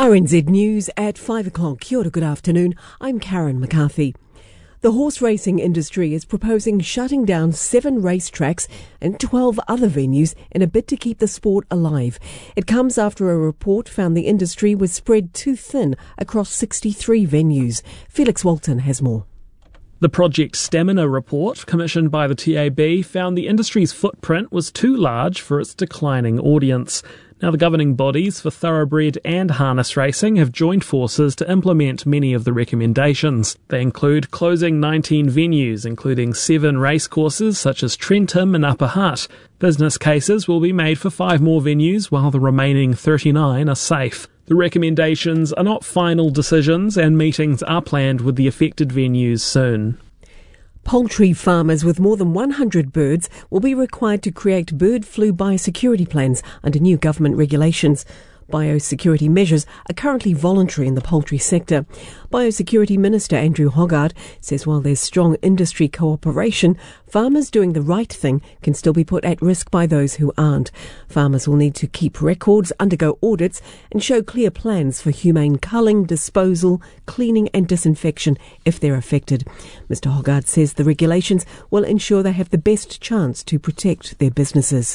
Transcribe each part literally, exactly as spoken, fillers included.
R N Z News at five o'clock. Kia ora, good afternoon. I'm Karen McCarthy. The horse racing industry is proposing shutting down seven racetracks and twelve other venues in a bid to keep the sport alive. It comes after a report found the industry was spread too thin across sixty-three venues. Felix Walton has more. The Project Stamina report, commissioned by the T A B, found the industry's footprint was too large for its declining audience. Now, the governing bodies for thoroughbred and harness racing have joined forces to implement many of the recommendations. They include closing nineteen venues, including seven racecourses such as Trentham and Upper Hutt. Business cases will be made for five more venues, while the remaining thirty-nine are safe. The recommendations are not final decisions, and meetings are planned with the affected venues soon. Poultry farmers with more than one hundred birds will be required to create bird flu biosecurity plans under new government regulations. Biosecurity measures are currently voluntary in the poultry sector. Biosecurity Minister Andrew Hoggard says while there's strong industry cooperation, farmers doing the right thing can still be put at risk by those who aren't. Farmers will need to keep records, undergo audits and show clear plans for humane culling, disposal, cleaning and disinfection if they're affected. Mister Hoggard says the regulations will ensure they have the best chance to protect their businesses.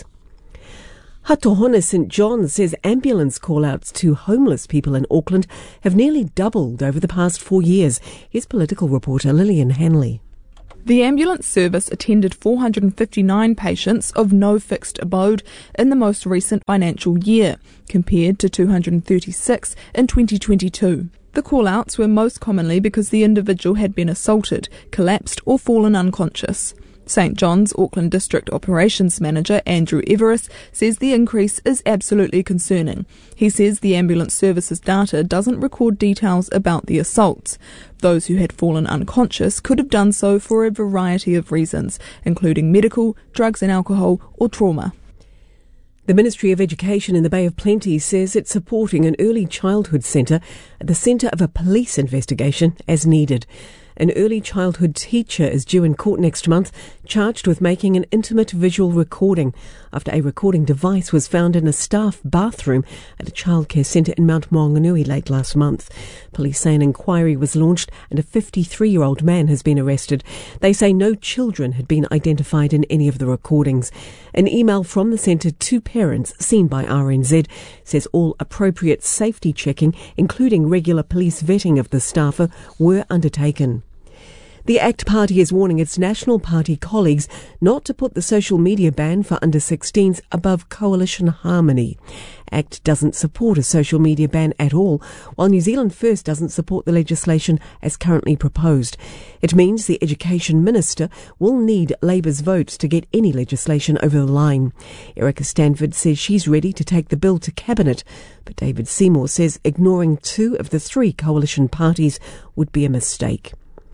Hatohona St John says ambulance call-outs to homeless people in Auckland have nearly doubled over the past four years. Here's political reporter Lillian Hanley. The ambulance service attended four hundred fifty-nine patients of no fixed abode in the most recent financial year, compared to two hundred thirty-six in twenty twenty-two. The call-outs were most commonly because the individual had been assaulted, collapsed or fallen unconscious. St John's Auckland District Operations Manager Andrew Everest says the increase is absolutely concerning. He says the ambulance services data doesn't record details about the assaults. Those who had fallen unconscious could have done so for a variety of reasons, including medical, drugs and alcohol or trauma. The Ministry of Education in the Bay of Plenty says it's supporting an early childhood centre at the centre of a police investigation as needed. An early childhood teacher is due in court next month, charged with making an intimate visual recording after a recording device was found in a staff bathroom at a childcare centre in Mount Maunganui late last month. Police say an inquiry was launched and a fifty-three-year-old man has been arrested. They say no children had been identified in any of the recordings. An email from the centre to parents seen by R N Z says all appropriate safety checking, including regular police vetting of the staffer, were undertaken. The ACT Party is warning its National Party colleagues not to put the social media ban for under sixteens above coalition harmony. ACT doesn't support a social media ban at all, while New Zealand First doesn't support the legislation as currently proposed. It means the Education Minister will need Labour's votes to get any legislation over the line. Erica Stanford says she's ready to take the bill to Cabinet, but David Seymour says ignoring two of the three coalition parties would be a mistake.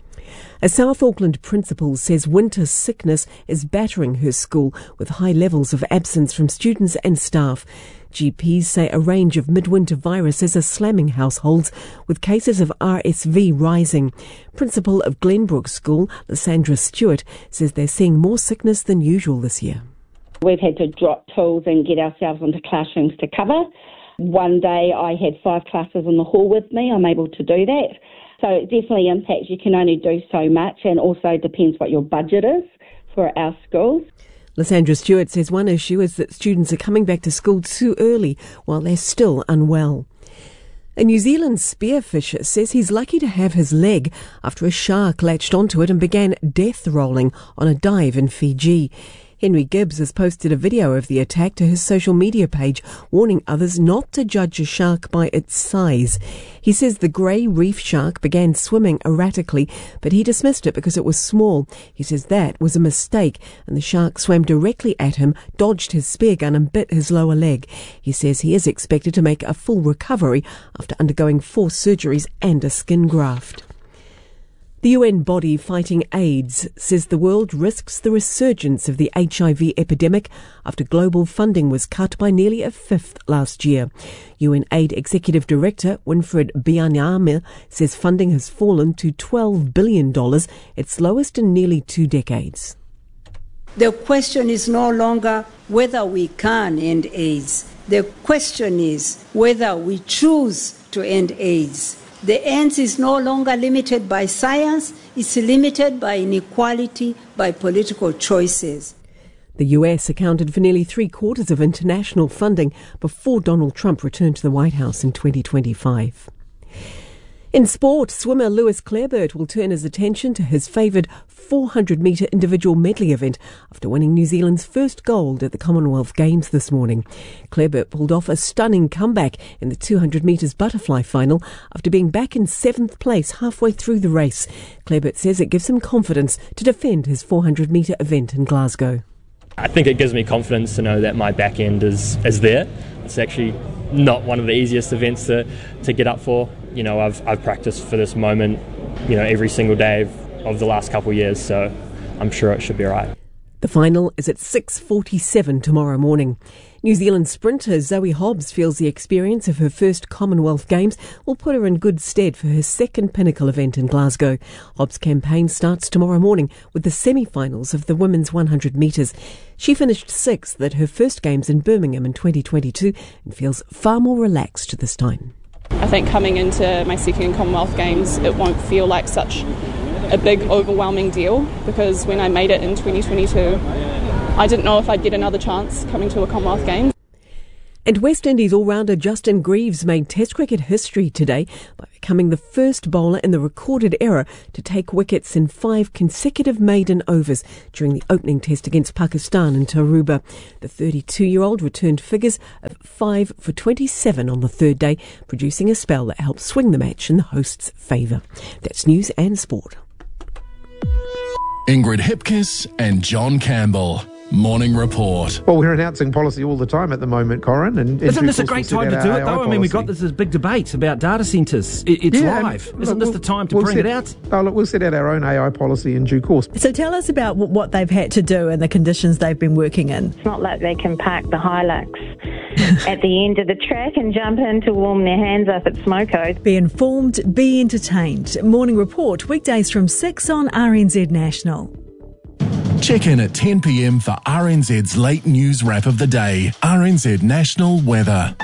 A South Auckland principal says winter sickness is battering her school with high levels of absence from students and staff. G Ps say a range of midwinter viruses are slamming households, with cases of R S V rising. Principal of Glenbrook School, Lysandra Stewart, says they're seeing more sickness than usual this year. We've had to drop tools and get ourselves into classrooms to cover. One day I had five classes in the hall with me. I'm able to do that. So it definitely impacts. You can only do so much, and also depends what your budget is for our schools. Lysandra Stewart says one issue is that students are coming back to school too early while they're still unwell. A New Zealand spearfisher says he's lucky to have his leg after a shark latched onto it and began death rolling on a dive in Fiji. Henry Gibbs has posted a video of the attack to his social media page, warning others not to judge a shark by its size. He says the grey reef shark began swimming erratically, but he dismissed it because it was small. He says that was a mistake, and the shark swam directly at him, dodged his spear gun and bit his lower leg. He says he is expected to make a full recovery after undergoing four surgeries and a skin graft. The U N body fighting AIDS says the world risks the resurgence of the H I V epidemic after global funding was cut by nearly a fifth last year. U N Aid Executive Director Winfred Byanyama says funding has fallen to twelve billion dollars, its lowest in nearly two decades. The question is no longer whether we can end AIDS. The question is whether we choose to end AIDS. The end is no longer limited by science, it's limited by inequality, by political choices. The U S accounted for nearly three quarters of international funding before Donald Trump returned to the White House in twenty twenty-five. In sport, swimmer Lewis Clareburt will turn his attention to his favoured four hundred metre individual medley event after winning New Zealand's first gold at the Commonwealth Games this morning. Clareburt pulled off a stunning comeback in the two hundred metres butterfly final after being back in seventh place halfway through the race. Clareburt says it gives him confidence to defend his four hundred metre event in Glasgow. I think it gives me confidence to know that my back end is, is there. It's actually not one of the easiest events to, to get up for. You know, I've I've practiced for this moment, you know, every single day of, of the last couple of years, so I'm sure it should be all right. The final is at six forty-seven tomorrow morning. New Zealand sprinter Zoe Hobbs feels the experience of her first Commonwealth Games will put her in good stead for her second pinnacle event in Glasgow. Hobbs' campaign starts tomorrow morning with the semi-finals of the women's one hundred metres. She finished sixth at her first Games in Birmingham in twenty twenty-two and feels far more relaxed this time. I think coming into my second Commonwealth Games, it won't feel like such a big, overwhelming deal, because when I made it in twenty twenty-two, I didn't know if I'd get another chance coming to a Commonwealth Games. And West Indies all-rounder Justin Greaves made Test cricket history today by becoming the first bowler in the recorded era to take wickets in five consecutive maiden overs during the opening test against Pakistan in Tarouba. The thirty-two-year-old returned figures of five for twenty-seven on the third day, producing a spell that helped swing the match in the hosts' favour. That's news and sport. Ingrid Hipkiss and John Campbell. Morning Report. Well, we're announcing policy all the time at the moment, Corin. And, and Isn't this a great time to do it, though? I mean, we've got this, this big debate about data centres. It, it's yeah, live. Isn't look, this we'll, the time to we'll bring set, it out? Oh, look, we'll set out our own A I policy in due course. So tell us about what they've had to do and the conditions they've been working in. It's not like they can park the Hilux at the end of the track and jump in to warm their hands up at Smoko. Be informed, be entertained. Morning Report, weekdays from six on R N Z National. Check in at ten p.m. for R N Z's late news wrap of the day. R N Z National Weather.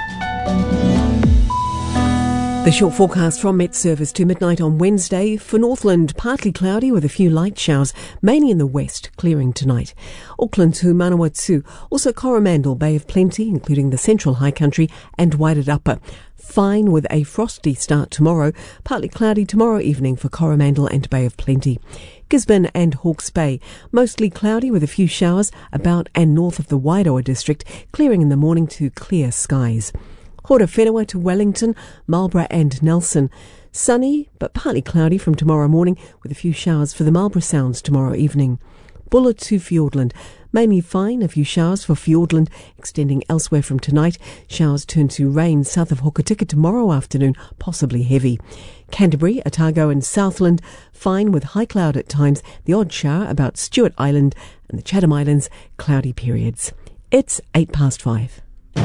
The short forecast from Met Service to midnight on Wednesday. For Northland, partly cloudy with a few light showers, mainly in the west, clearing tonight. Auckland to Manawatu, also Coromandel, Bay of Plenty, including the Central High Country and Wairarapa. Fine with a frosty start tomorrow, partly cloudy tomorrow evening for Coromandel and Bay of Plenty. Gisborne and Hawke's Bay, mostly cloudy with a few showers about and north of the Wairoa district, clearing in the morning to clear skies. Horowhenua to Wellington, Marlborough and Nelson. Sunny but partly cloudy from tomorrow morning with a few showers for the Marlborough Sounds tomorrow evening. Buller to Fiordland. Mainly fine, a few showers for Fiordland, extending elsewhere from tonight. Showers turn to rain south of Hokitika tomorrow afternoon, possibly heavy. Canterbury, Otago and Southland, fine with high cloud at times, the odd shower about Stewart Island and the Chatham Islands, cloudy periods. It's eight past five.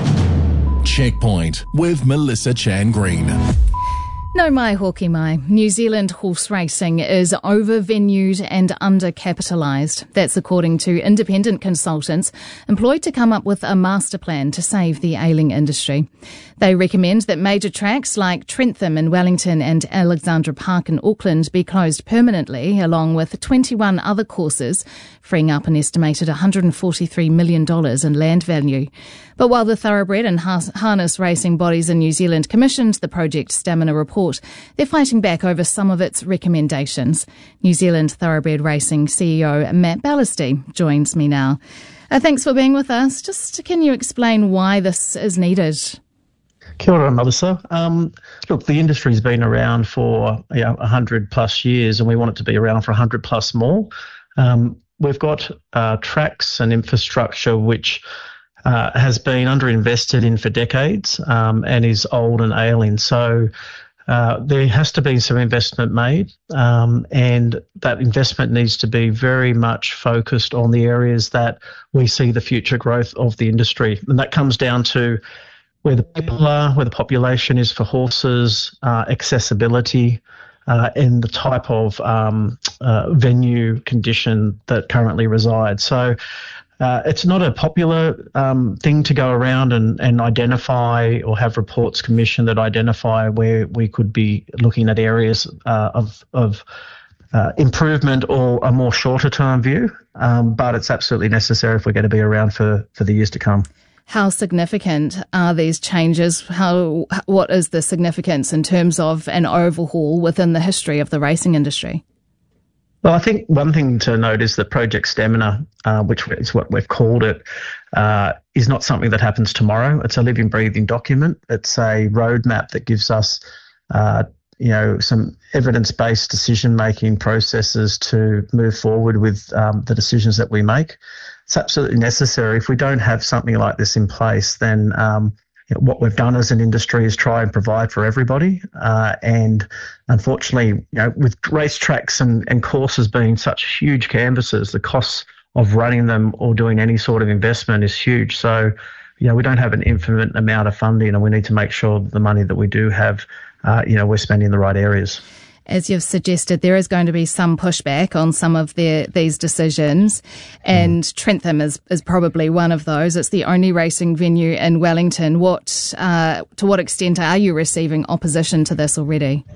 Checkpoint with Melissa Chan Green. No mai hoki mai. New Zealand horse racing is over-venued and under-capitalised. That's according to independent consultants employed to come up with a master plan to save the ailing industry. They recommend that major tracks like Trentham in Wellington and Alexandra Park in Auckland be closed permanently, along with twenty-one other courses, freeing up an estimated one hundred forty-three million dollars in land value. But while the thoroughbred and harness racing bodies in New Zealand commissioned the Project Stamina report, they're fighting back over some of its recommendations. New Zealand Thoroughbred Racing C E O Matt Ballasty joins me now. Uh, thanks for being with us. Just can you explain why this is needed? Kia ora, Melissa. Um, look, the industry's been around for you know, one hundred plus years, and we want it to be around for one hundred plus more. Um, we've got uh, tracks and infrastructure which uh, has been underinvested in for decades um, and is old and ailing. So uh, there has to be some investment made, um, and that investment needs to be very much focused on the areas that we see the future growth of the industry. And that comes down to where the people are, where the population is for horses, uh, accessibility, uh, in the type of um, uh, venue condition that currently resides. So uh, it's not a popular um, thing to go around and, and identify or have reports commissioned that identify where we could be looking at areas uh, of, of uh, improvement or a more shorter term view, um, but it's absolutely necessary if we're going to be around for, for the years to come. How significant are these changes? How, what is the significance in terms of an overhaul within the history of the racing industry? Well, I think one thing to note is that Project Stamina, uh, which is what we've called it, uh, is not something that happens tomorrow. It's a living, breathing document. It's a roadmap that gives us, uh, you know, some evidence-based decision-making processes to move forward with um, the decisions that we make. It's absolutely necessary. If we don't have something like this in place, then um, you know, what we've done as an industry is try and provide for everybody. Uh, and unfortunately, you know, with racetracks and, and courses being such huge canvases, the costs of running them or doing any sort of investment is huge. So, you know, we don't have an infinite amount of funding, and we need to make sure that the money that we do have, uh, you know, we're spending in the right areas. As you've suggested, there is going to be some pushback on some of the, these decisions, and mm. Trentham is, is probably one of those. It's the only racing venue in Wellington. What, uh, to what extent are you receiving opposition to this already?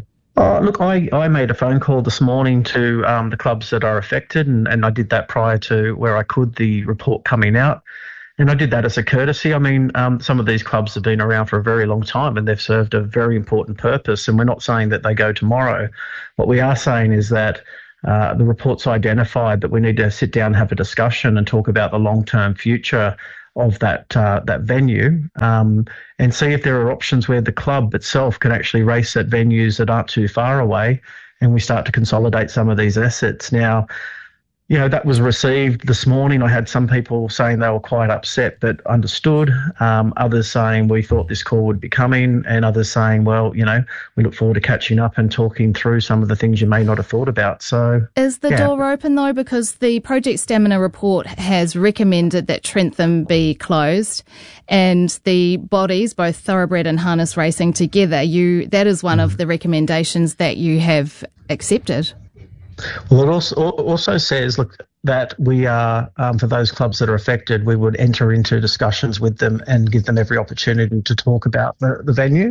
Oh, look, I, I made a phone call this morning to um, the clubs that are affected, and, and I did that prior to where I could the report coming out. And I did that as a courtesy. I mean, um, some of these clubs have been around for a very long time and they've served a very important purpose. And we're not saying that they go tomorrow. What we are saying is that uh, the report's identified that we need to sit down and have a discussion and talk about the long-term future of that uh, that venue, um, and see if there are options where the club itself can actually race at venues that aren't too far away, and we start to consolidate some of these assets. Now, you know, that was received this morning. I had some people saying they were quite upset but understood, um, others saying we thought this call would be coming, and others saying, well, you know, we look forward to catching up and talking through some of the things you may not have thought about. So, is the yeah. door open, though? Because the Project Stamina report has recommended that Trentham be closed, and the bodies, both Thoroughbred and Harness Racing together, you that is one mm. of the recommendations that you have accepted. Well, it also also says, look, that we are, um, for those clubs that are affected, we would enter into discussions with them and give them every opportunity to talk about the, the venue.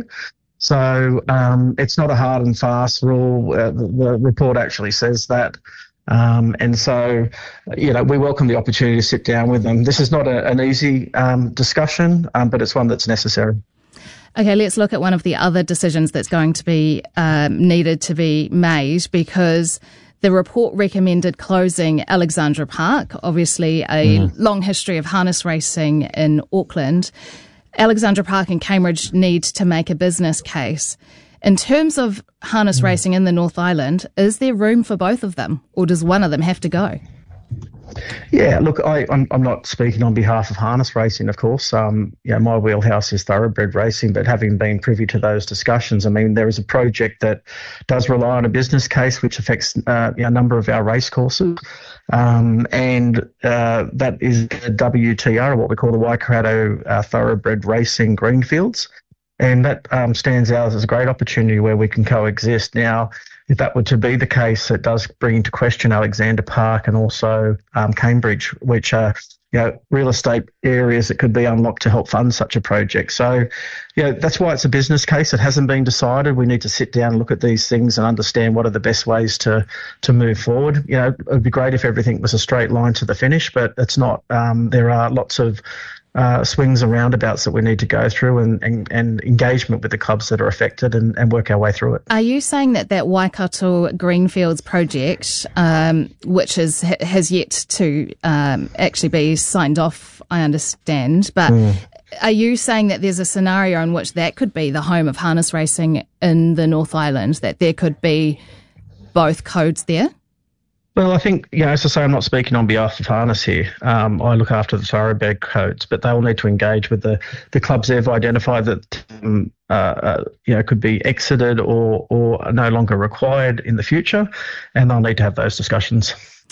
So um, it's not a hard and fast rule. Uh, the, the report actually says that. Um, and so, you know, we welcome the opportunity to sit down with them. This is not a, an easy um, discussion, um, but it's one that's necessary. Okay, let's look at one of the other decisions that's going to be um, needed to be made, because the report recommended closing Alexandra Park, obviously a mm. long history of harness racing in Auckland. Alexandra Park and Cambridge need to make a business case. In terms of harness mm. racing in the North Island, is there room for both of them, or does one of them have to go? Yeah, look, I, I'm, I'm not speaking on behalf of harness racing, of course. Um, you know, my wheelhouse is thoroughbred racing, but having been privy to those discussions, I mean, there is a project that does rely on a business case which affects uh, a number of our race courses, um, and uh, that is the W T R, what we call the Waikato uh, Thoroughbred Racing Greenfields, and that um, stands out as a great opportunity where we can coexist. Now, if that were to be the case, it does bring into question Alexandra Park and also um, Cambridge, which are, you know, real estate areas that could be unlocked to help fund such a project. So, you know, that's why it's a business case. It hasn't been decided. We need to sit down and look at these things and understand what are the best ways to to move forward. You know, it would be great if everything was a straight line to the finish, but it's not. Um, there are lots of Uh, swings and roundabouts that we need to go through, and, and, and engagement with the clubs that are affected, and, and work our way through it. Are you saying that that Waikato Greenfields project, um, which is, has yet to um, actually be signed off, I understand, but mm. are you saying that there's a scenario in which that could be the home of harness racing in the North Island, that there could be both codes there? Well, I think, you know, as I say, I'm not speaking on behalf of harness here. Um, I look after the thoroughbred codes, but they will need to engage with the, the clubs they've identified that, um, uh, uh, you know, could be exited or, or are no longer required in the future, and they'll need to have those discussions.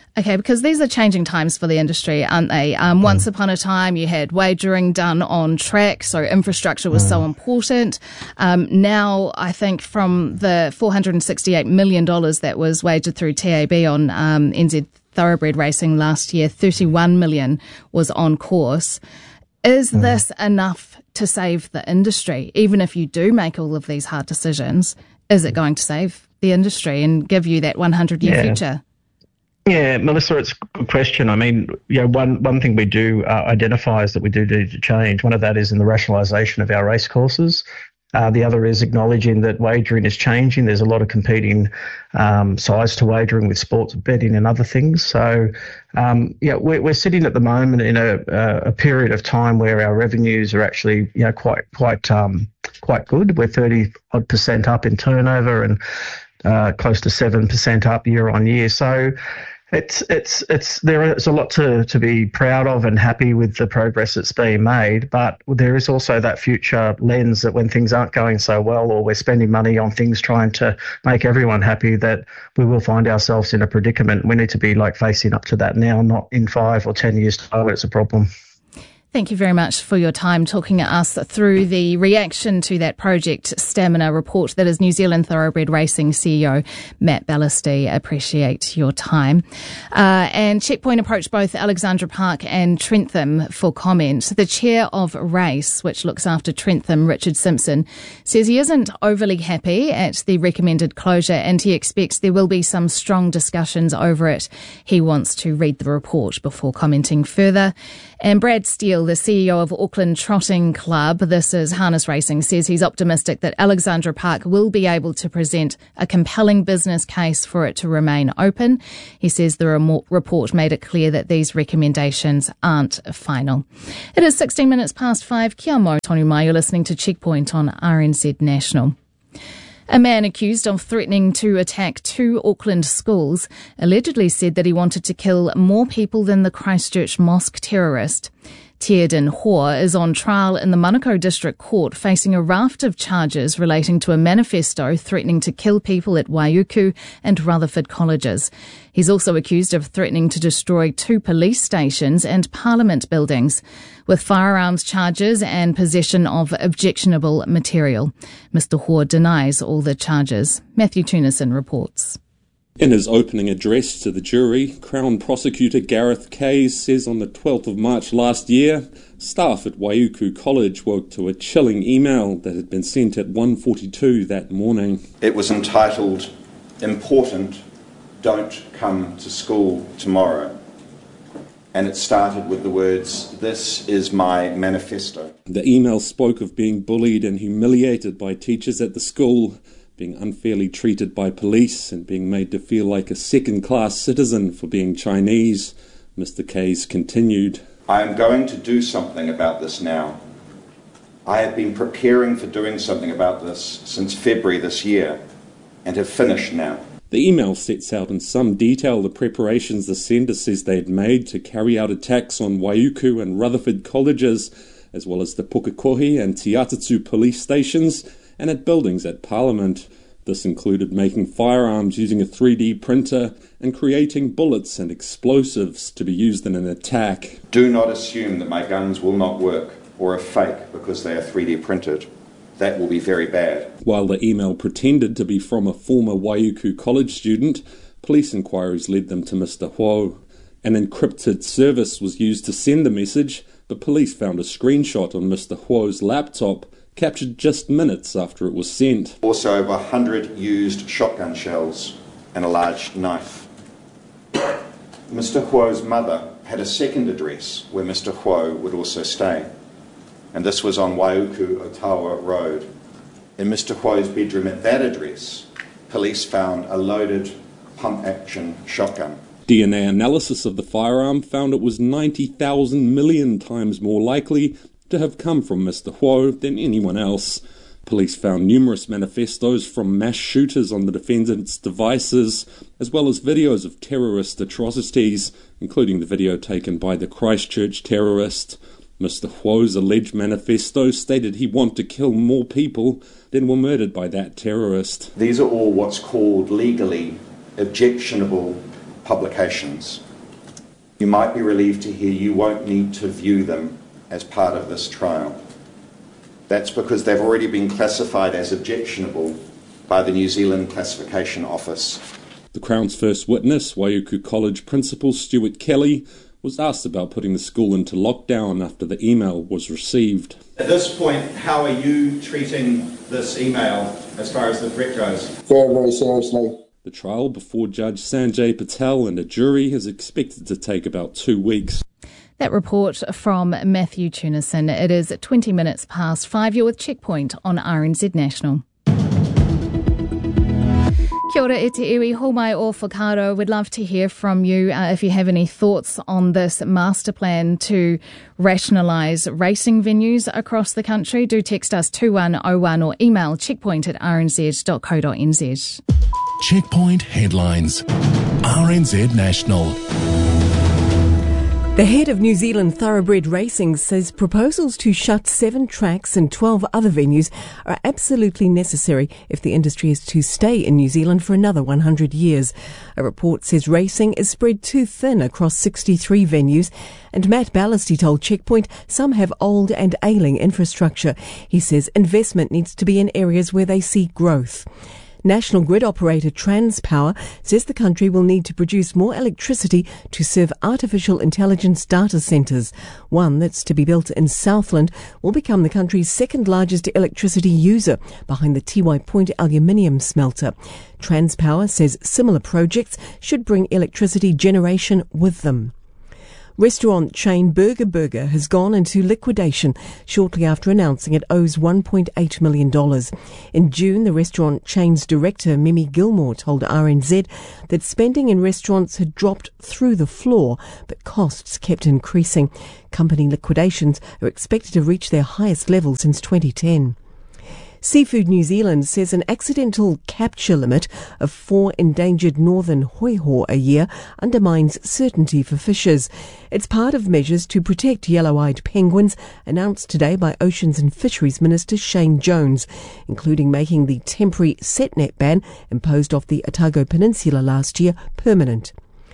Okay, because these are changing times for the industry, aren't they? Um, once upon a time, you had wagering done on track, so infrastructure was mm. so important. Um, now, I think from the four hundred sixty-eight million dollars that was wagered through T A B on um, N Z Thoroughbred Racing last year, thirty-one million dollars was on course. Is mm. this enough to save the industry? Even if you do make all of these hard decisions, is it going to save the industry and give you that one hundred year yeah. future? Yeah, Melissa, it's a good question. I mean, you know, one, one thing we do uh, identify is that we do need to change. One of that is in the rationalisation of our race courses. Uh, the other is acknowledging that wagering is changing. There's a lot of competing um, sides to wagering with sports betting and other things. So, um, yeah, we're, we're sitting at the moment in a, a period of time where our revenues are actually, you know, quite quite um, quite good. We're thirty odd percent up in turnover and uh, close to seven percent up year on year. So. It's it's it's there is a lot to, to be proud of and happy with the progress that's being made, but there is also that future lens that when things aren't going so well or we're spending money on things trying to make everyone happy, that we will find ourselves in a predicament. We need to be like facing up to that now, not in five or ten years time where it's a problem. Thank you very much for your time talking us through the reaction to that Project Stamina report. That is New Zealand Thoroughbred Racing C E O Matt Ballasty. Appreciate your time. Uh, and Checkpoint approached both Alexandra Park and Trentham for comment. The chair of Race, which looks after Trentham, Richard Simpson, says he isn't overly happy at the recommended closure and he expects there will be some strong discussions over it. He wants to read the report before commenting further. And Brad Steele, the C E O of Auckland Trotting Club, this is harness racing, says he's optimistic that Alexandra Park will be able to present a compelling business case for it to remain open. He says the report made it clear that these recommendations aren't final. It is sixteen minutes past five. Kia mau, Tonu mai. You're listening to Checkpoint on R N Z National. A man accused of threatening to attack two Auckland schools allegedly said that he wanted to kill more people than the Christchurch mosque terrorist. Tearden Hoare is on trial in the Manukau District Court facing a raft of charges relating to a manifesto threatening to kill people at Waiuku and Rutherford colleges. He's also accused of threatening to destroy two police stations and parliament buildings, with firearms charges and possession of objectionable material. Mister Hoare denies all the charges. Matthew Tunison reports. In his opening address to the jury, Crown Prosecutor Gareth Kays says on the twelfth of March last year, staff at Waiuku College woke to a chilling email that had been sent at one forty-two that morning. It was entitled, "Important, Don't Come to School Tomorrow." And it started with the words, "This is my manifesto." The email spoke of being bullied and humiliated by teachers at the school, being unfairly treated by police and being made to feel like a second-class citizen for being Chinese. Mister Kays continued, "I am going to do something about this now. I have been preparing for doing something about this since February this year and have finished now." The email sets out in some detail the preparations the sender says they had made to carry out attacks on Waiuku and Rutherford colleges, as well as the Pukekohe and Te Atatū police stations, and at buildings at Parliament. This included making firearms using a three D printer and creating bullets and explosives to be used in an attack. "Do not assume that my guns will not work or are fake because they are three D printed. That will be very bad." While the email pretended to be from a former Waiuku College student, police inquiries led them to Mister Hoare. An encrypted service was used to send the message, but police found a screenshot on Mister Hoare's laptop captured just minutes after it was sent. Also over one hundred used shotgun shells and a large knife. Mister Hoare's mother had a second address where Mister Hoare would also stay, and this was on Waiuku Otawa Road. In Mister Hoare's bedroom at that address, police found a loaded pump-action shotgun. D N A analysis of the firearm found it was ninety thousand million times more likely to have come from Mister Hoare than anyone else. Police found numerous manifestos from mass shooters on the defendant's devices, as well as videos of terrorist atrocities, including the video taken by the Christchurch terrorist. Mister Hoare's alleged manifesto stated he wanted to kill more people than were murdered by that terrorist. These are all what's called legally objectionable publications. You might be relieved to hear you won't need to view them as part of this trial. That's because they've already been classified as objectionable by the New Zealand Classification Office. The Crown's first witness, Waiuku College Principal Stuart Kelly, was asked about putting the school into lockdown after the email was received. At this point, how are you treating this email as far as the threat goes? Very, very seriously. The trial before Judge Sanjay Patel and a jury is expected to take about two weeks. That report from Matthew Tunison. It is twenty minutes past five. You're with Checkpoint on R N Z National. Kia ora e te iwi, homai o whakaaro. We'd love to hear from you uh, if you have any thoughts on this master plan to rationalise racing venues across the country. Do text us two one oh one or email checkpoint at r n z dot co dot n z. Checkpoint headlines. R N Z National. The head of New Zealand Thoroughbred Racing says proposals to shut seven tracks and twelve other venues are absolutely necessary if the industry is to stay in New Zealand for another one hundred years. A report says racing is spread too thin across sixty-three venues, and Matt Ballasty told Checkpoint some have old and ailing infrastructure. He says investment needs to be in areas where they see growth. National grid operator Transpower says the country will need to produce more electricity to serve artificial intelligence data centres. One that's to be built in Southland will become the country's second largest electricity user, behind the Tiwai Point aluminium smelter. Transpower says similar projects should bring electricity generation with them. Restaurant chain Burger Burger has gone into liquidation shortly after announcing it owes one point eight million dollars. In June, the restaurant chain's director, Mimi Gilmore, told R N Z that spending in restaurants had dropped through the floor, but costs kept increasing. Company liquidations are expected to reach their highest level since twenty ten. Seafood New Zealand says an accidental capture limit of four endangered northern hoiho a year undermines certainty for fishers. It's part of measures to protect yellow-eyed penguins announced today by Oceans and Fisheries Minister Shane Jones, including making the temporary set net ban imposed off the Otago Peninsula last year permanent.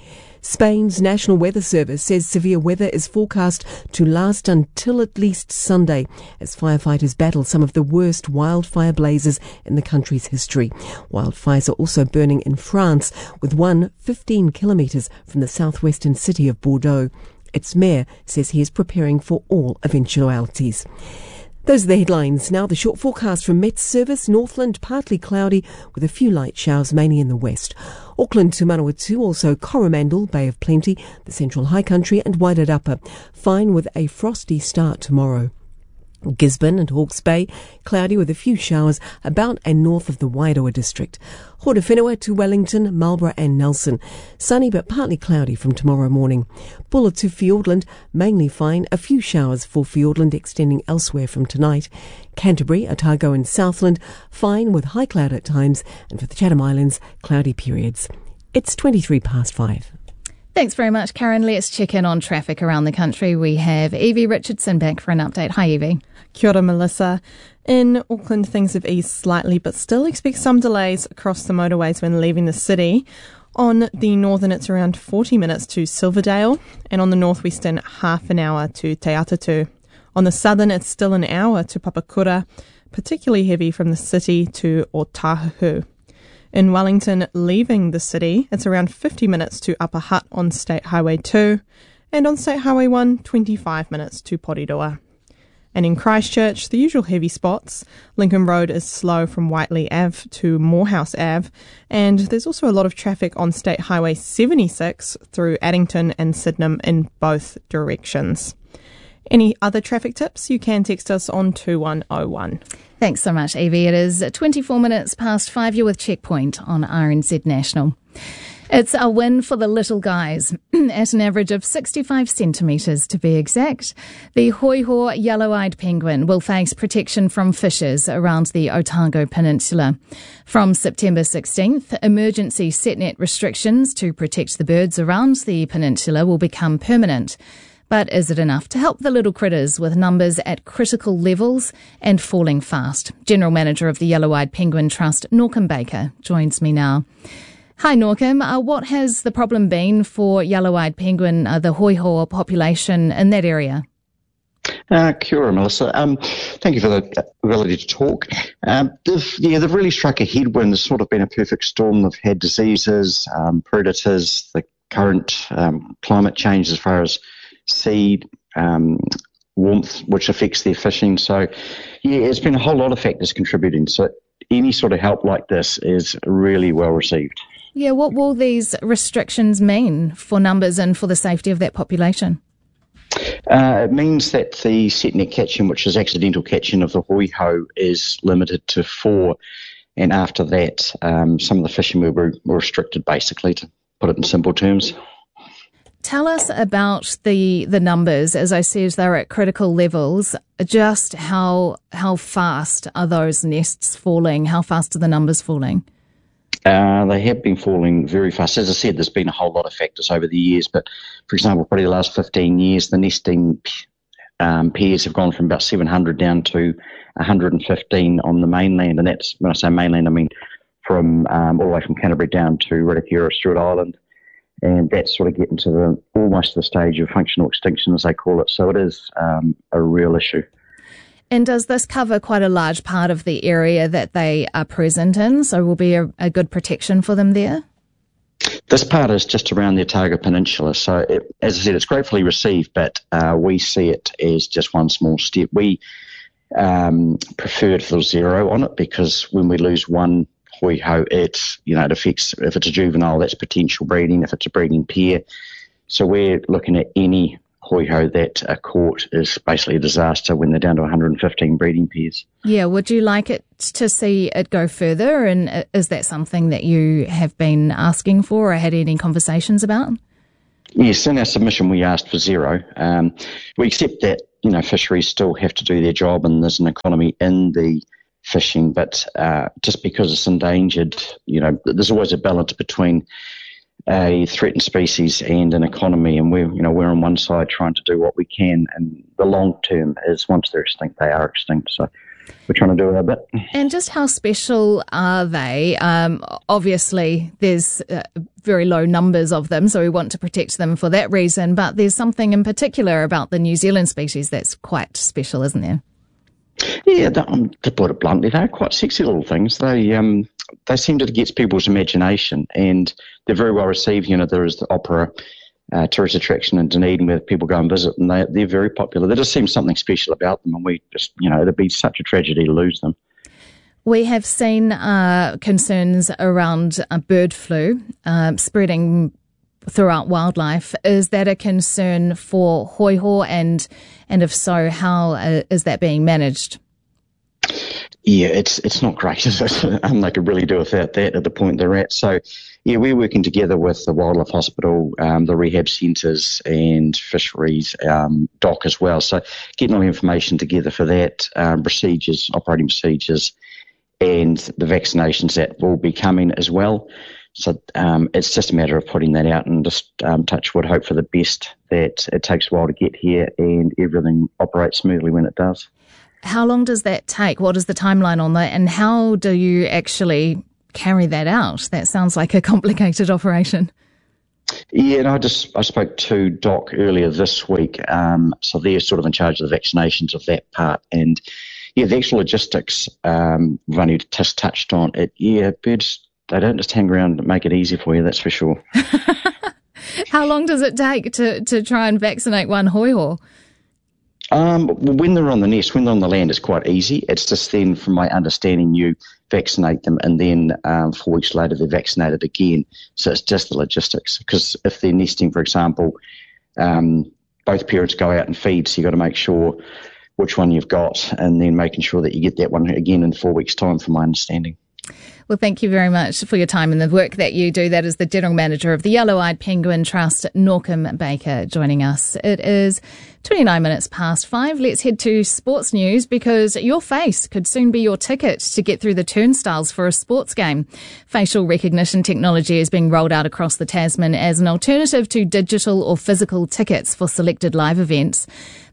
Spain's National Weather Service says severe weather is forecast to last until at least Sunday as firefighters battle some of the worst wildfire blazes in the country's history. Wildfires are also burning in France, with one fifteen kilometres from the southwestern city of Bordeaux. Its mayor says he is preparing for all eventualities. Those are the headlines. Now the short forecast from Met Service. Northland partly cloudy with a few light showers, mainly in the west. Auckland to Manawatu, also Coromandel, Bay of Plenty, the Central High Country and Wairarapa. Fine with a frosty start tomorrow. Gisborne and Hawke's Bay, cloudy with a few showers about and north of the Wairoa district. Horowhenua to Wellington, Marlborough and Nelson. Sunny but partly cloudy from tomorrow morning. Bulla to Fiordland, mainly fine, a few showers for Fiordland extending elsewhere from tonight. Canterbury, Otago and Southland, fine with high cloud at times, and for the Chatham Islands, cloudy periods. It's twenty-three past five. Thanks very much, Karen. Let's check in on traffic around the country. We have Evie Richardson back for an update. Hi, Evie. Kia ora, Melissa. In Auckland, things have eased slightly, but still expect some delays across the motorways when leaving the city. On the northern, it's around forty minutes to Silverdale, and on the northwestern, half an hour to Te Atatu. On the southern, it's still an hour to Papakura, particularly heavy from the city to Otahuhu. In Wellington, leaving the city, it's around fifty minutes to Upper Hutt on State Highway two, and on State Highway one, twenty-five minutes to Porirua. And in Christchurch, the usual heavy spots. Lincoln Road is slow from Whiteley Ave to Morehouse Ave, and there's also a lot of traffic on State Highway seventy-six through Addington and Sydenham in both directions. Any other traffic tips? You can text us on two one oh one. Thanks so much, Evie. It is twenty-four minutes past five. You're with Checkpoint on R N Z National. It's a win for the little guys, at an average of sixty-five centimetres to be exact. The hoiho yellow-eyed penguin will face protection from fishers around the Otago Peninsula. From September sixteenth, emergency setnet restrictions to protect the birds around the peninsula will become permanent. But is it enough to help the little critters with numbers at critical levels and falling fast? General Manager of the Yellow-Eyed Penguin Trust, Norcom Baker, joins me now. Hi, Norcom. Uh, what has the problem been for yellow-eyed penguin, uh, the hoiho population in that area? Uh, kia ora, Melissa. Um, thank you for the ability to talk. Um, they've, yeah, they've really struck a headwind. It's sort of been a perfect storm. They've had diseases, um, predators, the current um, climate change as far as seed, um, warmth, which affects their fishing. So, yeah, it's been a whole lot of factors contributing. So any sort of help like this is really well received. Yeah, what will these restrictions mean for numbers and for the safety of that population? Uh, it means that the set net catching, which is accidental catching of the hoiho, is limited to four. And after that, um, some of the fishing will be restricted, basically, to put it in simple terms. Tell us about the the numbers. As I said, they're at critical levels. Just how how fast are those nests falling? How fast are the numbers falling? Uh, they have been falling very fast. As I said, there's been a whole lot of factors over the years, but for example, probably the last fifteen years, the nesting um, pairs have gone from about seven hundred down to one hundred fifteen on the mainland, and that's, when I say mainland, I mean from um, all the way from Canterbury down to Ritikura, Stewart Island, and that's sort of getting to the almost the stage of functional extinction, as they call it. So it is um, a real issue. And does this cover quite a large part of the area that they are present in? So will be a, a good protection for them there? This part is just around the Otago Peninsula. So, it, as I said, it's gratefully received, but uh, we see it as just one small step. We um, prefer to zero on it because when we lose one hoiho, it's, you know, it affects, if it's a juvenile, that's potential breeding, if it's a breeding pair. So we're looking at any hoiho that are caught is basically a disaster when they're down to one hundred fifteen breeding pairs. Yeah, would you like it to see it go further, and is that something that you have been asking for or had any conversations about? Yes, in our submission we asked for zero. Um, we accept that, you know, fisheries still have to do their job and there's an economy in the fishing, but uh, just because it's endangered, you know, there's always a balance between a threatened species and an economy, and we're, you know, we're on one side trying to do what we can, and the long term is once they're extinct, they are extinct. So we're trying to do our bit. And just how special are they? Um, obviously, there's uh, very low numbers of them, so we want to protect them for that reason. But there's something in particular about the New Zealand species that's quite special, isn't there? Yeah, um, to put it bluntly, they're quite sexy little things. They um, they seem to get people's imagination, and they're very well received. You know, there is the opera uh, tourist attraction in Dunedin where people go and visit, and they, they're very popular. There just seems something special about them, and we just, you know, it'd be such a tragedy to lose them. We have seen uh, concerns around uh, bird flu uh, spreading throughout wildlife. Is that a concern for hoiho, and and if so, how uh, is that being managed? Yeah, it's it's not great, is it? Um, they could really do without that at the point they're at. So, yeah, we're working together with the Wildlife Hospital, um, the rehab centres and fisheries, um, D O C as well. So getting all the information together for that, um, procedures, operating procedures, and the vaccinations that will be coming as well. So um, it's just a matter of putting that out and just um, touch wood, hope for the best, that it takes a while to get here and everything operates smoothly when it does. How long does that take? What is the timeline on that? And how do you actually carry that out? That sounds like a complicated operation. Yeah, and I just I spoke to D O C earlier this week. Um, so they're sort of in charge of the vaccinations of that part. And yeah, the actual logistics, um, we've only just touched on it. Yeah, birds, they don't just hang around and make it easy for you, that's for sure. How long does it take to, to try and vaccinate one hoiho? Um, when they're on the nest, when they're on the land, it's quite easy. It's just then, from my understanding, you vaccinate them and then um, four weeks later they're vaccinated again. So it's just the logistics. Because if they're nesting, for example, um, both parents go out and feed, so you've got to make sure which one you've got and then making sure that you get that one again in four weeks' time, from my understanding. Well, thank you very much for your time and the work that you do. That is the General Manager of the Yellow-Eyed Penguin Trust, Norcom Baker, joining us. It is twenty-nine minutes past five. Let's head to sports news, because your face could soon be your ticket to get through the turnstiles for a sports game. Facial recognition technology is being rolled out across the Tasman as an alternative to digital or physical tickets for selected live events.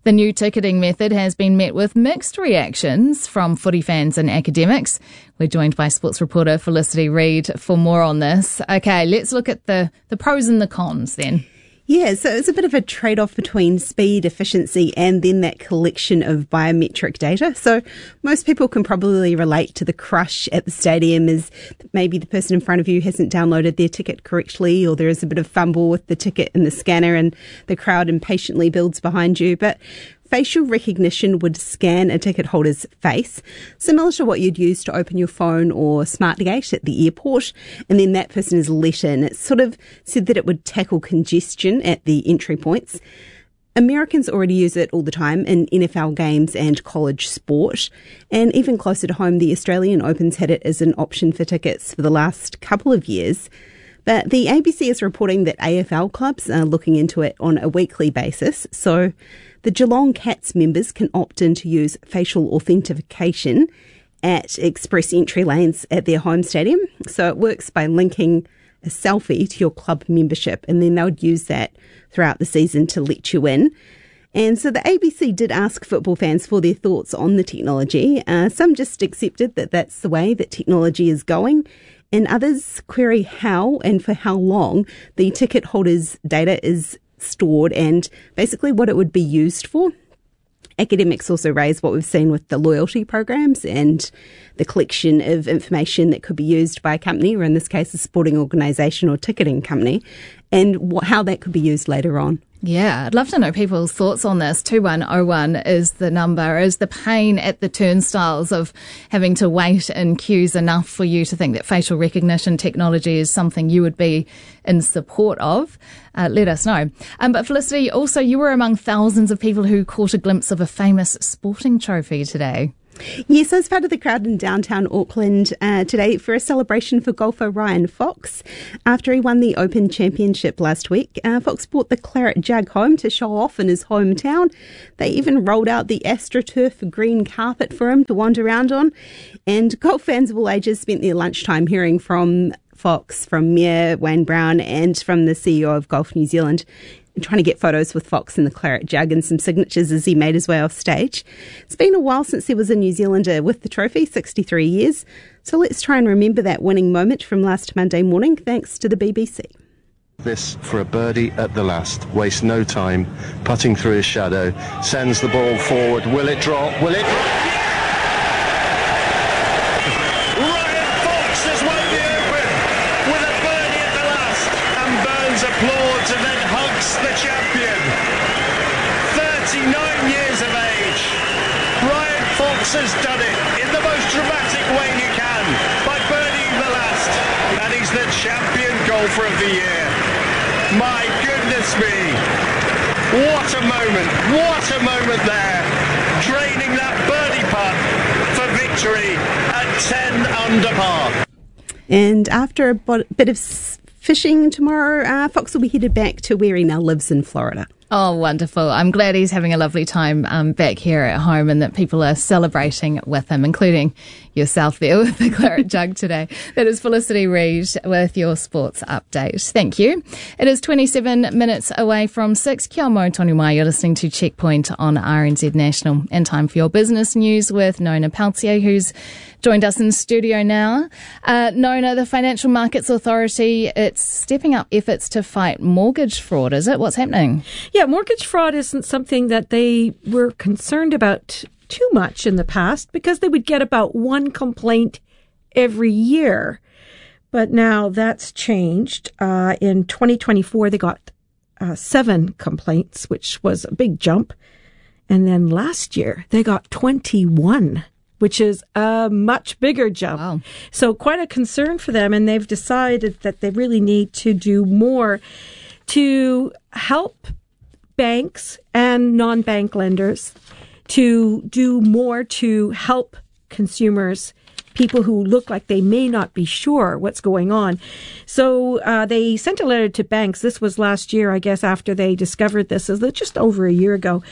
The new ticketing method has been met with mixed reactions from footy fans and academics. We're joined by sports reporter Felicity Reid for more on this. Okay, let's look at the, the pros and the cons then. Yeah, so it's a bit of a trade-off between speed, efficiency, and then that collection of biometric data. So most people can probably relate to the crush at the stadium as maybe the person in front of you hasn't downloaded their ticket correctly, or there is a bit of fumble with the ticket in the scanner and the crowd impatiently builds behind you. But facial recognition would scan a ticket holder's face, similar to what you'd use to open your phone or smart gate at the airport, and then that person is let in. It's sort of said that it would tackle congestion at the entry points. Americans already use it all the time in N F L games and college sport. And even closer to home, the Australian Open's had it as an option for tickets for the last couple of years. But the A B C is reporting that A F L clubs are looking into it on a weekly basis. So the Geelong Cats members can opt in to use facial authentication at express entry lanes at their home stadium. So it works by linking a selfie to your club membership, and then they would use that throughout the season to let you in. And so the A B C did ask football fans for their thoughts on the technology. Uh, some just accepted that that's the way that technology is going, and others query how and for how long the ticket holders' data is stored and basically what it would be used for. Academics also raise what we've seen with the loyalty programs and the collection of information that could be used by a company, or in this case a sporting organisation or ticketing company, and what, how that could be used later on. Yeah, I'd love to know people's thoughts on this. two one oh one is the number. Is the pain at the turnstiles of having to wait in queues enough for you to think that facial recognition technology is something you would be in support of? Uh, let us know. Um, but Felicity, also you were among thousands of people who caught a glimpse of a famous sporting trophy today. Yes, I was part of the crowd in downtown Auckland uh, today for a celebration for golfer Ryan Fox. After he won the Open Championship last week, uh, Fox brought the claret jug home to show off in his hometown. They even rolled out the AstroTurf green carpet for him to wander around on. And golf fans of all ages spent their lunchtime hearing from Fox, from Mayor Wayne Brown, and from the C E O of Golf New Zealand, and trying to get photos with Fox in the claret jug and some signatures as he made his way off stage. It's been a while since he was a New Zealander with the trophy, sixty-three years. So let's try and remember that winning moment from last Monday morning, thanks to the B B C. This for a birdie at the last. Waste no time, putting through his shadow, sends the ball forward. Will it drop? Will it? Ryan Fox has won the Open with a birdie at the last, and Burns applauds and then hugs the champion. thirty-nine years of age. Ryan Fox has done it in the most dramatic way you can by birdieing the last, and he's the champion golfer of the year. My goodness me, what a moment, what a moment there, draining that birdie putt for victory at ten under par. And after a bit of fishing tomorrow, uh, Fox will be headed back to where he now lives in Florida. Oh, wonderful. I'm glad he's having a lovely time um, back here at home and that people are celebrating with him, including yourself there with the claret jug today. That is Felicity Reid with your sports update. Thank you. It is twenty-seven minutes away from six. Kia mau tonu mai. You're listening to Checkpoint on R N Z National. And time for your business news with Nona Peltier, who's joined us in studio now. Uh, Nona, the Financial Markets Authority, it's stepping up efforts to fight mortgage fraud, is it? What's happening? Yeah, mortgage fraud isn't something that they were concerned about too much in the past because they would get about one complaint every year. But now that's changed. Uh, in twenty twenty-four, they got uh, seven complaints, which was a big jump. And then last year, they got twenty-one, which is a much bigger jump. Wow. So quite a concern for them. And they've decided that they really need to do more to help banks and non-bank lenders to do more to help consumers, people who look like they may not be sure what's going on. So uh, they sent a letter to banks. This was last year, I guess, after they discovered this. It was just over a year ago.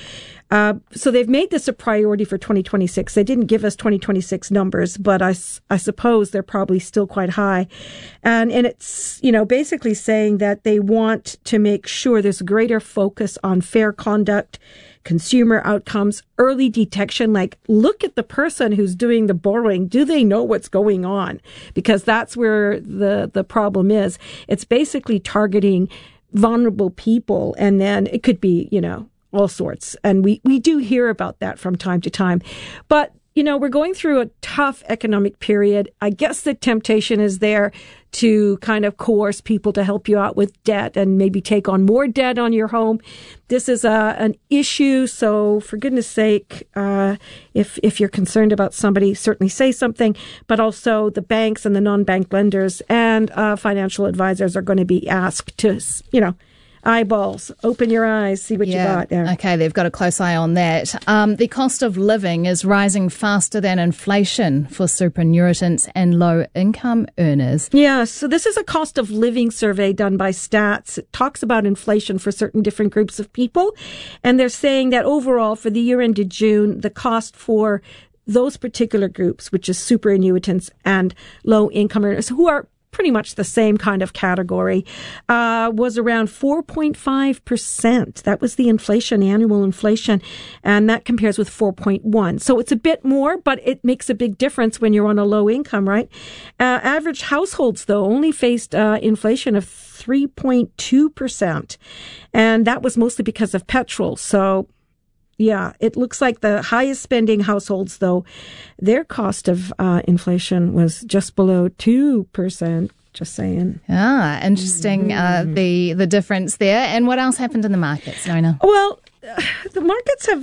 Uh, so they've made this a priority for twenty twenty-six. They didn't give us twenty twenty-six numbers, but I, I suppose they're probably still quite high. And, and it's, you know, basically saying that they want to make sure there's a greater focus on fair conduct, consumer outcomes, early detection. Like, look at the person who's doing the borrowing. Do they know what's going on? Because that's where the, the problem is. It's basically targeting vulnerable people, and then it could be, you know, all sorts. And we, we do hear about that from time to time. But, you know, we're going through a tough economic period. I guess the temptation is there to kind of coerce people to help you out with debt and maybe take on more debt on your home. This is a, an issue. So for goodness sake, uh, if, if you're concerned about somebody, certainly say something. But also the banks and the non-bank lenders and uh, financial advisors are going to be asked to, you know, eyeballs, open your eyes, see what yeah. you got there. Okay, they've got a close eye on that. Um, the cost of living is rising faster than inflation for superannuitants and low-income earners. Yeah, so this is a cost of living survey done by Stats. It talks about inflation for certain different groups of people, and they're saying that overall for the year ended June, the cost for those particular groups, which is superannuitants and low-income earners, who are pretty much the same kind of category, uh, was around four point five percent. That was the inflation, annual inflation, and that compares with four point one. So it's a bit more, but it makes a big difference when you're on a low income, right? Uh, average households, though, only faced uh, inflation of three point two percent, and that was mostly because of petrol. So yeah, it looks like the highest spending households, though, their cost of uh, inflation was just below two percent. Just saying. Ah, interesting, mm-hmm. uh, the, the difference there. And what else happened in the markets, Nona? Well, uh, the markets have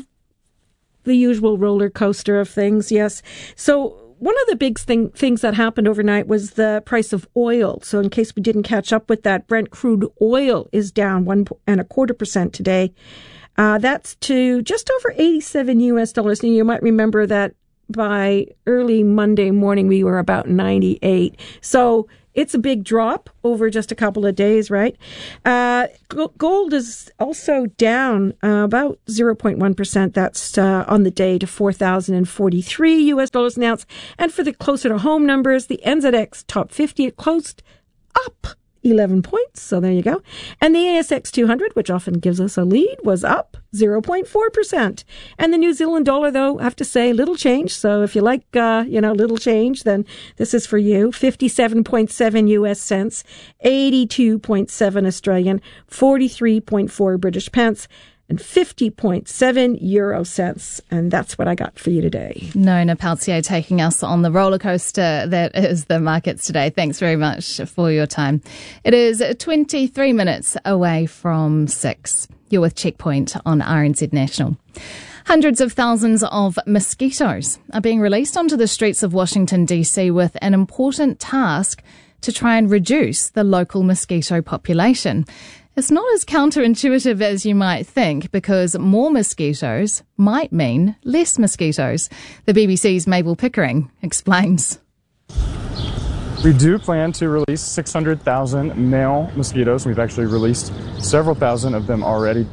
the usual roller coaster of things, yes. So one of the big thing, things that happened overnight was the price of oil. So in case we didn't catch up with that, Brent crude oil is down one and a quarter percent today. Uh, that's to just over eighty-seven U S dollars. And you might remember that by early Monday morning, we were about ninety-eight. So it's a big drop over just a couple of days, right? Uh, gold is also down uh, about zero point one percent. That's uh, on the day to four thousand forty-three U S dollars an ounce. And for the closer to home numbers, the N Z X top fifty, it closed up eleven points. So there you go. And the A S X two hundred, which often gives us a lead, was up zero point four percent. And the New Zealand dollar, though, I have to say, little change. So if you like, uh, you know, little change, then this is for you. fifty-seven point seven U S cents, eighty-two point seven Australian, forty-three point four British pence, and fifty point seven euro cents. And that's what I got for you today. Nona Peltier taking us on the roller coaster that is the markets today. Thanks very much for your time. It is twenty-three minutes away from six. You're with Checkpoint on R N Z National. Hundreds of thousands of mosquitoes are being released onto the streets of Washington, D C with an important task to try and reduce the local mosquito population. It's not as counterintuitive as you might think, because more mosquitoes might mean less mosquitoes. The B B C's Mabel Pickering explains. We do plan to release six hundred thousand male mosquitoes. We've actually released several thousand of them already.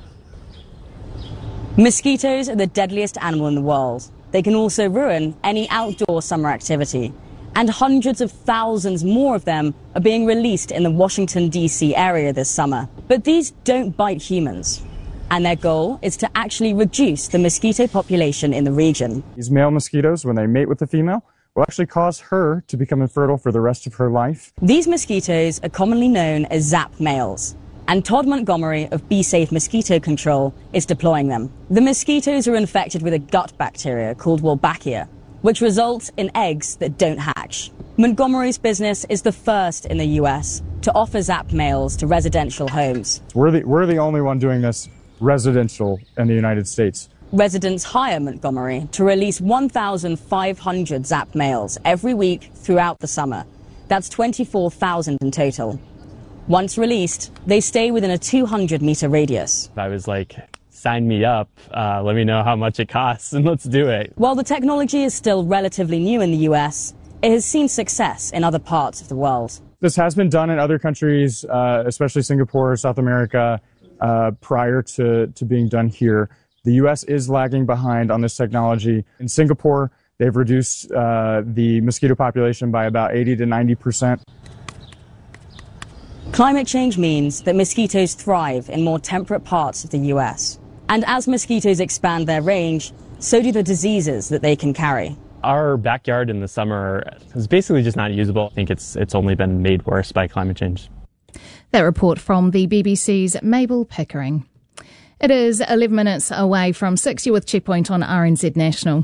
Mosquitoes are the deadliest animal in the world. They can also ruin any outdoor summer activity. And hundreds of thousands more of them are being released in the Washington, D C area this summer. But these don't bite humans. And their goal is to actually reduce the mosquito population in the region. These male mosquitoes, when they mate with the female, will actually cause her to become infertile for the rest of her life. These mosquitoes are commonly known as ZAP males. And Todd Montgomery of Be Safe Mosquito Control is deploying them. The mosquitoes are infected with a gut bacteria called Wolbachia, which results in eggs that don't hatch. Montgomery's business is the first in the U S to offer ZAP males to residential homes. We're the, we're the only one doing this residential in the United States. Residents hire Montgomery to release one thousand five hundred ZAP males every week throughout the summer. That's twenty-four thousand in total. Once released, they stay within a two hundred meter radius. I was like, sign me up, uh, let me know how much it costs, and let's do it. While the technology is still relatively new in the U S, it has seen success in other parts of the world. This has been done in other countries, uh, especially Singapore, South America, uh, prior to, to being done here. The U S is lagging behind on this technology. In Singapore, they've reduced uh, the mosquito population by about eighty to ninety percent. Climate change means that mosquitoes thrive in more temperate parts of the U S. And as mosquitoes expand their range, so do the diseases that they can carry. Our backyard in the summer is basically just not usable. I think it's it's only been made worse by climate change. That report from the B B C's Mabel Pickering. It is eleven minutes away from six. You're with Checkpoint on R N Z National.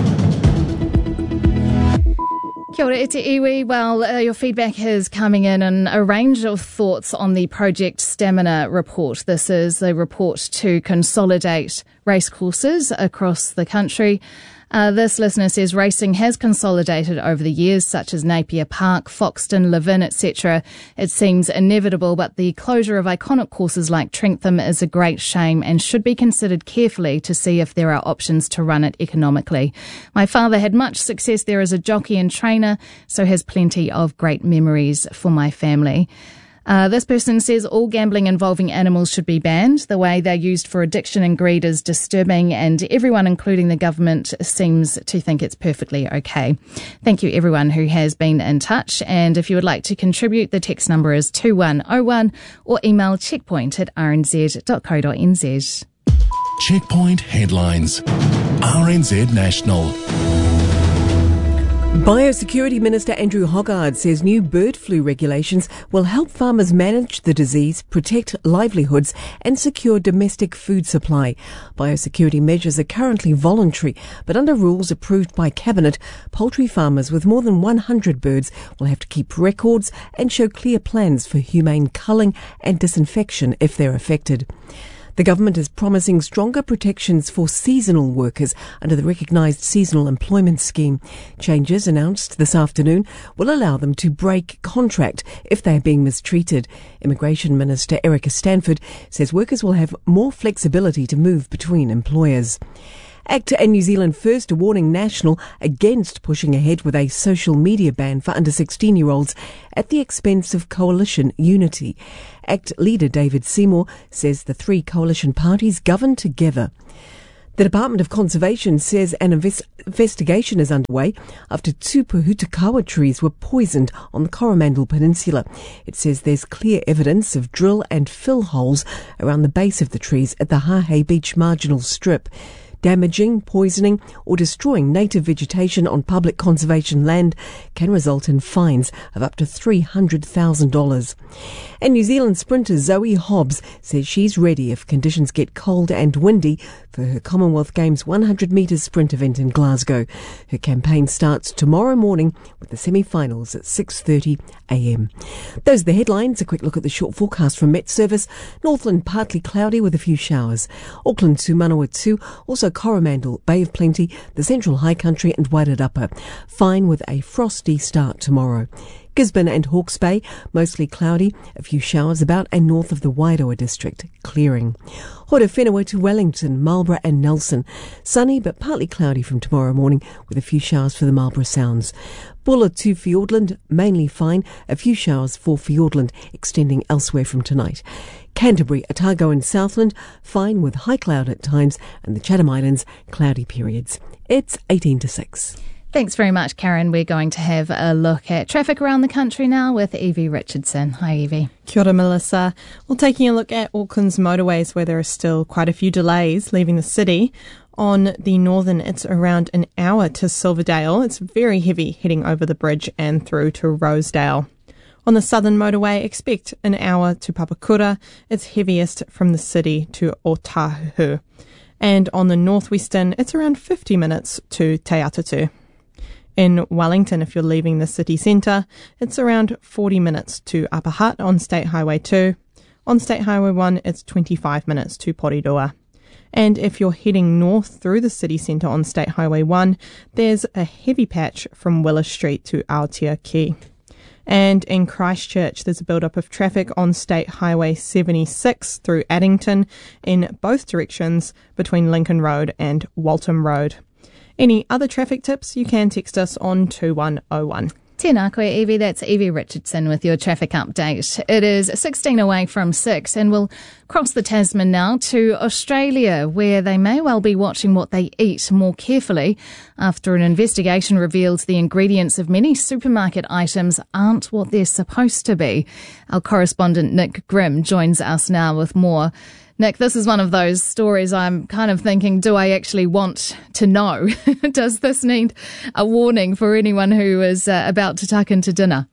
Kia ora, ete iwi. Well, uh, your feedback is coming in and a range of thoughts on the Project Stamina report. This is the report to consolidate racecourses across the country. Uh, this listener says racing has consolidated over the years, such as Napier Park, Foxton, Levin, et cetera. It seems inevitable, but the closure of iconic courses like Trentham is a great shame and should be considered carefully to see if there are options to run it economically. My father had much success there as a jockey and trainer, so has plenty of great memories for my family. Uh, this person says all gambling involving animals should be banned. The way they're used for addiction and greed is disturbing, and everyone, including the government, seems to think it's perfectly okay. Thank you, everyone who has been in touch. And if you would like to contribute, the text number is two one oh one or email checkpoint at r n z dot co dot n z. Checkpoint headlines. R N Z National. Biosecurity Minister Andrew Hoggard says new bird flu regulations will help farmers manage the disease, protect livelihoods and secure domestic food supply. Biosecurity measures are currently voluntary, but under rules approved by Cabinet, poultry farmers with more than one hundred birds will have to keep records and show clear plans for humane culling and disinfection if they're affected. The government is promising stronger protections for seasonal workers under the recognised seasonal employment scheme. Changes announced this afternoon will allow them to break contract if they are being mistreated. Immigration Minister Erica Stanford says workers will have more flexibility to move between employers. ACTA and New Zealand First are warning National against pushing ahead with a social media ban for under sixteen-year-olds at the expense of coalition unity. ACT leader David Seymour says the three coalition parties govern together. The Department of Conservation says an invest- investigation is underway after two Pohutukawa trees were poisoned on the Coromandel Peninsula. It says there's clear evidence of drill and fill holes around the base of the trees at the Hahei Beach Marginal Strip. Damaging, poisoning or destroying native vegetation on public conservation land can result in fines of up to three hundred thousand dollars. And New Zealand sprinter Zoe Hobbs says she's ready if conditions get cold and windy for her Commonwealth Games one hundred metres sprint event in Glasgow. Her campaign starts tomorrow morning with the semi-finals at six thirty a m. Those are the headlines. A quick look at the short forecast from Met Service. Northland partly cloudy with a few showers. Auckland to Manawatu, also Coromandel, Bay of Plenty, the Central High Country and Wairarapa. Fine with a frosty start tomorrow. Gisborne and Hawke's Bay, mostly cloudy, a few showers about and north of the Wairoa district, clearing. Horowhenua to Wellington, Marlborough and Nelson, sunny but partly cloudy from tomorrow morning with a few showers for the Marlborough Sounds. Bulla to Fiordland, mainly fine, a few showers for Fiordland extending elsewhere from tonight. Canterbury, Otago and Southland, fine with high cloud at times, and the Chatham Islands, cloudy periods. It's eighteen to six. Thanks very much, Karen. We're going to have a look at traffic around the country now with Evie Richardson. Hi, Evie. Kia ora, Melissa. Well, taking a look at Auckland's motorways where there are still quite a few delays leaving the city. On the northern, it's around an hour to Silverdale. It's very heavy heading over the bridge and through to Rosedale. On the southern motorway, expect an hour to Papakura. It's heaviest from the city to Otahuhu. And on the northwestern, it's around fifty minutes to Te Atatu. In Wellington, if you're leaving the city centre, it's around forty minutes to Upper Hutt on State Highway two. On State Highway one, it's twenty-five minutes to Porirua. And if you're heading north through the city centre on State Highway one, there's a heavy patch from Willis Street to Aotea Quay. And in Christchurch, there's a build-up of traffic on State Highway seventy-six through Addington in both directions between Lincoln Road and Waltham Road. Any other traffic tips, you can text us on two one oh one. Tēnā koe, Evie. That's Evie Richardson with your traffic update. It is sixteen away from six, and we'll cross the Tasman now to Australia, where they may well be watching what they eat more carefully after an investigation revealed the ingredients of many supermarket items aren't what they're supposed to be. Our correspondent Nick Grimm joins us now with more. Nick, this is one of those stories I'm kind of thinking, do I actually want to know? Does this need a warning for anyone who is uh, about to tuck into dinner?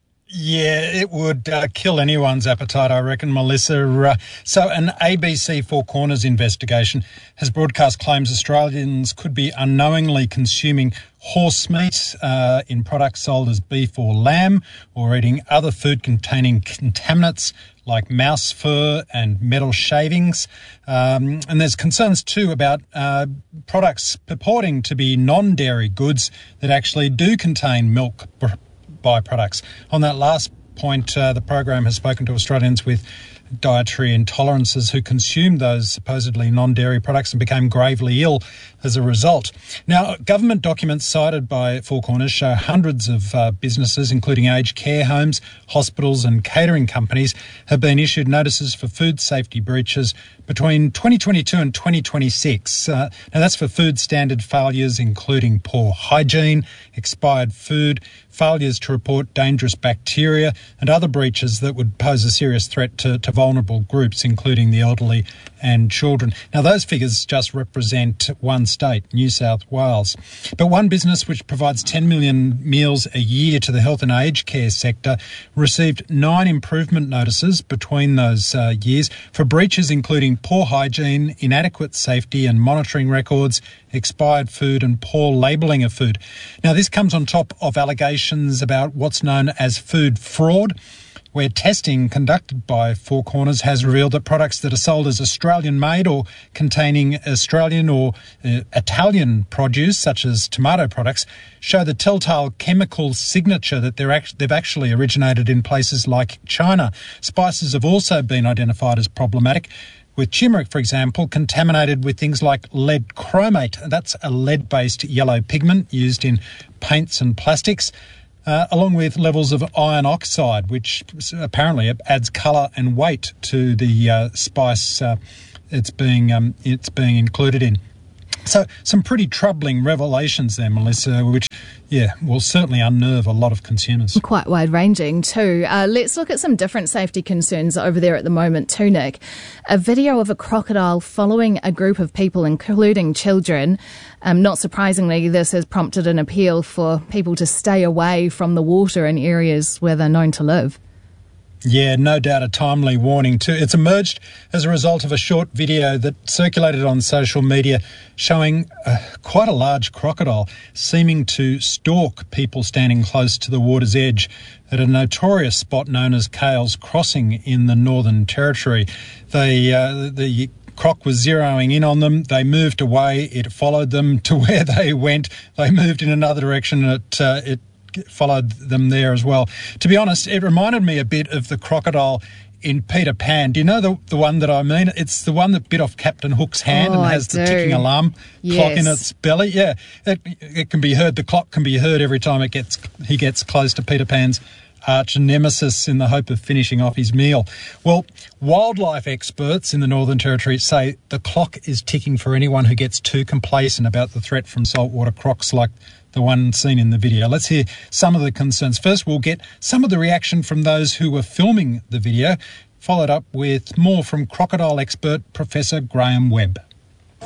Yeah, it would uh, kill anyone's appetite, I reckon, Melissa. Uh, so an A B C Four Corners investigation has broadcast claims Australians could be unknowingly consuming horse meat uh, in products sold as beef or lamb, or eating other food containing contaminants like mouse fur and metal shavings. Um, and there's concerns too about uh, products purporting to be non-dairy goods that actually do contain milk byproducts. On that last point, uh, the program has spoken to Australians with dietary intolerances who consumed those supposedly non-dairy products and became gravely ill as a result. Now, government documents cited by Four Corners show hundreds of uh, businesses, including aged care homes, hospitals and catering companies, have been issued notices for food safety breaches between twenty twenty-two and twenty twenty-six. Uh, now, that's for food standard failures, including poor hygiene, expired food, failures to report dangerous bacteria and other breaches that would pose a serious threat to, to vulnerable groups, including the elderly and children. Now, those figures just represent one state, New South Wales. But one business which provides ten million meals a year to the health and aged care sector received nine improvement notices between those uh, years for breaches including poor hygiene, inadequate safety and monitoring records, expired food and poor labelling of food. Now, this comes on top of allegations about what's known as food fraud, where testing conducted by Four Corners has revealed that products that are sold as Australian-made or containing Australian or uh, Italian produce, such as tomato products, show the telltale chemical signature that they're act- they've actually originated in places like China. Spices have also been identified as problematic, with turmeric, for example, contaminated with things like lead chromate. That's a lead-based yellow pigment used in paints and plastics. Uh, along with levels of iron oxide, which apparently adds colour and weight to the uh, spice uh, it's being um, it's being included in. So some pretty troubling revelations there, Melissa, which, yeah, will certainly unnerve a lot of consumers. Quite wide-ranging too. Uh, let's look at some different safety concerns over there at the moment too, Nick. A video of a crocodile following a group of people, including children. Um, not surprisingly, this has prompted an appeal for people to stay away from the water in areas where they're known to live. Yeah, no doubt a timely warning too. It's emerged as a result of a short video that circulated on social media showing uh, quite a large crocodile seeming to stalk people standing close to the water's edge at a notorious spot known as Cales Crossing in the Northern Territory. They, uh, the croc was zeroing in on them. They moved away. It followed them to where they went. They moved in another direction. It, uh, it followed them there as well. To be honest, it reminded me a bit of the crocodile in Peter Pan. Do you know the the one that I mean? It's the one that bit off Captain Hook's hand oh, and has the ticking alarm yes. clock in its belly. Yeah, it, it can be heard. The clock can be heard every time it gets he gets close to Peter Pan's arch nemesis in the hope of finishing off his meal. Well, wildlife experts in the Northern Territory say the clock is ticking for anyone who gets too complacent about the threat from saltwater crocs like the one seen in the video. Let's hear some of the concerns. First, we'll get some of the reaction from those who were filming the video, followed up with more from crocodile expert Professor Graham Webb. Get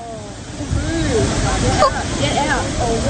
out.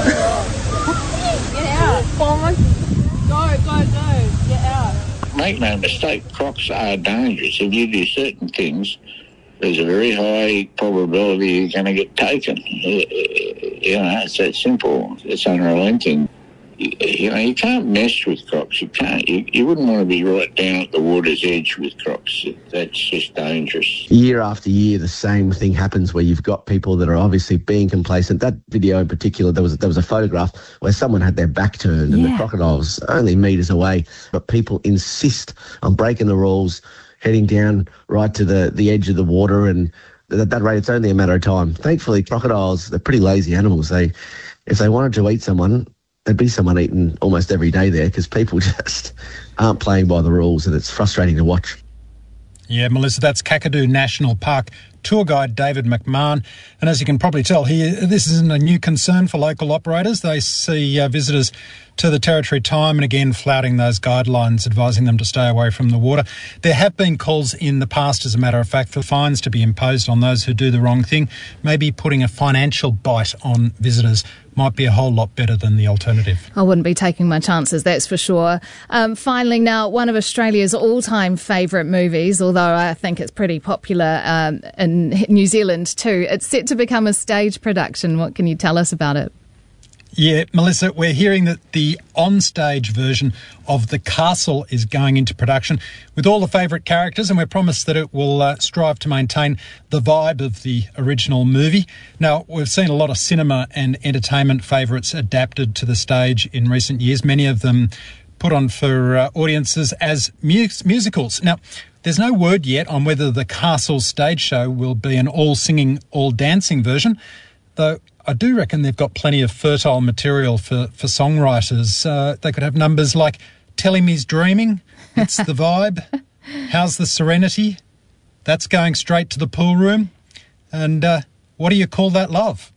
Get out. Go, go, go. Get out. Make no mistake, crocs are dangerous. If you do certain things, there's a very high probability you're going to get taken. You know, it's that simple. It's unrelenting. You, you know, you can't mess with crocs. You can't. You, you wouldn't want to be right down at the water's edge with crocs. That's just dangerous. Year after year, the same thing happens where you've got people that are obviously being complacent. That video in particular, there was there was a photograph where someone had their back turned and yeah. the crocodile was only metres away. But people insist on breaking the rules, heading down right to the, the edge of the water, and at that rate, it's only a matter of time. Thankfully, crocodiles, they're pretty lazy animals. They, if they wanted to eat someone, there'd be someone eating almost every day there because people just aren't playing by the rules, and it's frustrating to watch. Yeah, Melissa, that's Kakadu National Park tour guide David McMahon. And as you can probably tell, he, this isn't a new concern for local operators. They see uh, visitors to the territory time and again flouting those guidelines, advising them to stay away from the water. There have been calls in the past, as a matter of fact, for fines to be imposed on those who do the wrong thing. Maybe putting a financial bite on visitors might be a whole lot better than the alternative. I wouldn't be taking my chances, that's for sure. Um, finally, now, one of Australia's all-time favourite movies, although I think it's pretty popular um, in New Zealand too, it's set to become a stage production. What can you tell us about it? Yeah, Melissa, we're hearing that the on-stage version of The Castle is going into production with all the favourite characters, and we're promised that it will uh, strive to maintain the vibe of the original movie. Now, we've seen a lot of cinema and entertainment favourites adapted to the stage in recent years, many of them put on for uh, audiences as mus- musicals. Now, there's no word yet on whether The Castle stage show will be an all-singing, all-dancing version, though I do reckon they've got plenty of fertile material for, for songwriters. Uh, they could have numbers like Tell Him He's Dreaming, It's the Vibe, How's the Serenity, That's Going Straight to the Pool Room, and uh, What Do You Call That Love?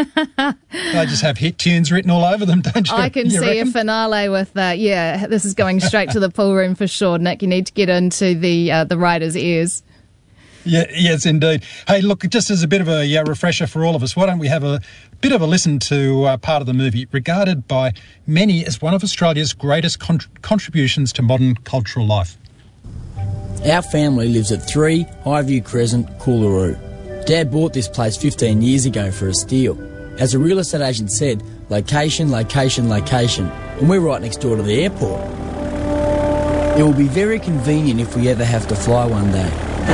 They just have hit tunes written all over them, don't you? I can you see reckon? a finale with that. Uh, yeah, this is going straight to the pool room for sure, Nick. You need to get into the uh, the writer's ears. Yeah, yes, indeed. Hey, look, just as a bit of a uh, refresher for all of us, why don't we have a bit of a listen to uh, part of the movie, regarded by many as one of Australia's greatest con- contributions to modern cultural life. Our family lives at three Highview Crescent, Coolaroo. Dad bought this place fifteen years ago for a steal. As a real estate agent said, location, location, location, and we're right next door to the airport. It will be very convenient if we ever have to fly one day.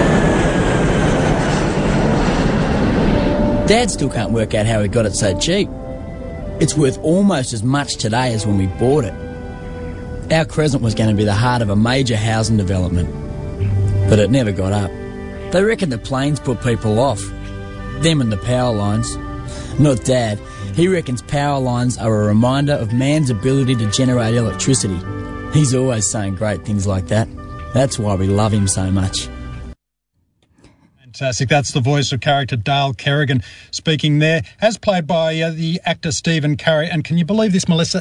Dad still can't work out how he got it so cheap. It's worth almost as much today as when we bought it. Our Crescent was going to be the heart of a major housing development, but it never got up. They reckon the planes put people off. Them and the power lines. Not Dad. He reckons power lines are a reminder of man's ability to generate electricity. He's always saying great things like that. That's why we love him so much. Fantastic. That's the voice of character Dale Kerrigan speaking there, as played by uh, the actor Stephen Curry. And can you believe this, Melissa?